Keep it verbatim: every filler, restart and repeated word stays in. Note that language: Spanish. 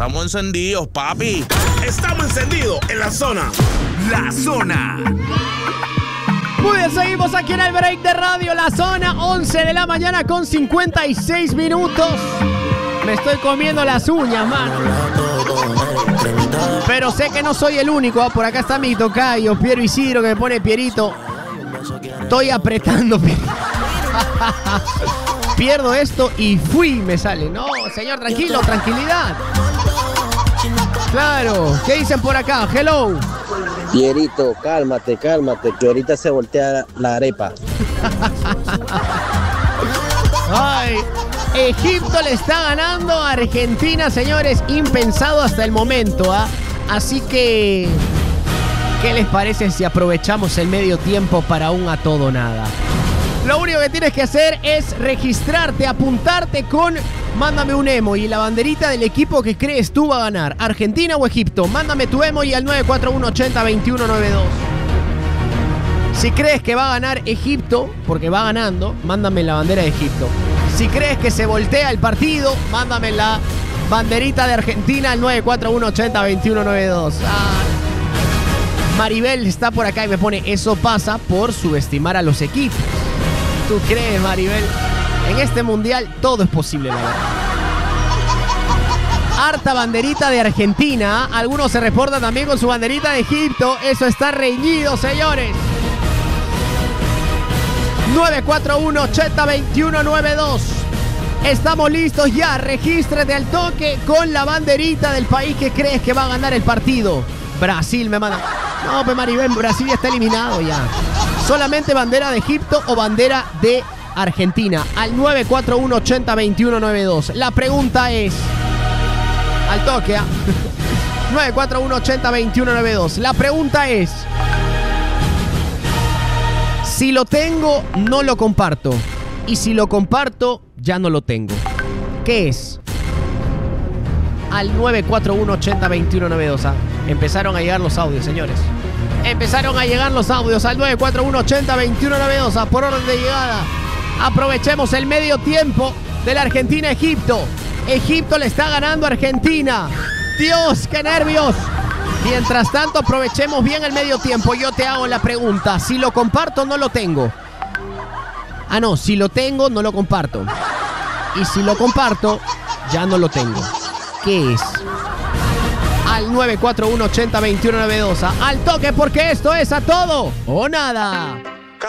estamos encendidos, papi. Estamos encendidos en la zona. La Zona. Muy bien, seguimos aquí en el break de Radio La Zona, once de la mañana con cincuenta y seis minutos. Me estoy comiendo las uñas, mano. Pero sé que no soy el único. Por acá está mi tocayo, Piero Isidro, que me pone Pierito. Estoy apretando. Pierdo esto y fui, me sale. No, señor, tranquilo, tranquilidad. Claro, ¿qué dicen por acá? Hello. Pierito, cálmate, cálmate, que ahorita se voltea la arepa. Ay, Egipto le está ganando a Argentina, señores, impensado hasta el momento, ¿ah? Así que, ¿qué les parece si aprovechamos el medio tiempo para un a todo o nada? Lo único que tienes que hacer es registrarte, apuntarte con mándame un emo y la banderita del equipo que crees tú va a ganar, Argentina o Egipto. Mándame tu emo y al nueve cuatro uno ochenta veintiuno noventa y dos. Si crees que va a ganar Egipto, porque va ganando, mándame la bandera de Egipto. Si crees que se voltea el partido, mándame la banderita de Argentina al nueve cuatro uno ochenta veintiuno noventa y dos. Ah. Maribel está por acá y me pone, eso pasa por subestimar a los equipos. ¿Tú crees, Maribel? En este mundial todo es posible, la verdad. Harta banderita de Argentina. Algunos se reportan también con su banderita de Egipto. Eso está reñido, señores. nueve cuatro uno ochenta veintiuno noventa y dos. Estamos listos ya. Regístrate al toque con la banderita del país que crees que va a ganar el partido. Brasil me manda. No, pues Maribel, Brasil ya está eliminado ya. Solamente bandera de Egipto o bandera de Argentina. Al nueve cuatro uno ochenta veintiuno noventa y dos. La pregunta es... Al toque, ¿ah? nueve cuatro uno ochenta veintiuno noventa y dos. La pregunta es... Si lo tengo, no lo comparto. Y si lo comparto, ya no lo tengo. ¿Qué es? Al nueve cuatro uno ochenta veintiuno noventa y dos. ¿ah? Empezaron a llegar los audios, señores. Empezaron a llegar los audios al nueve cuatro uno ochenta veintiuno noventa y dos. ¿ah? Por orden de llegada. Aprovechemos el medio tiempo de la Argentina-Egipto. Egipto le está ganando a Argentina. Dios, qué nervios. Mientras tanto, aprovechemos bien el medio tiempo. Yo te hago la pregunta. Si lo comparto, no lo tengo. Ah, no. Si lo tengo, no lo comparto. Y si lo comparto, ya no lo tengo. ¿Qué es? Al nueve cuatro uno ochenta veintiuno noventa y dos. Al toque, porque esto es a todo o nada.